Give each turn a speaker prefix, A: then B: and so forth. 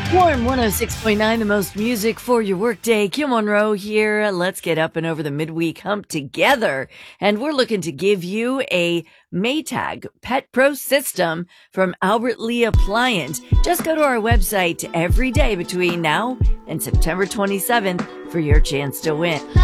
A: Warm 106.9, the most music for your workday. Kim Monroe here. Let's get up and over the midweek hump together. And we're looking to give you a Maytag Pet Pro system from Albert Lee Appliance. Just go to our website every day between now and September 27th for your chance to win.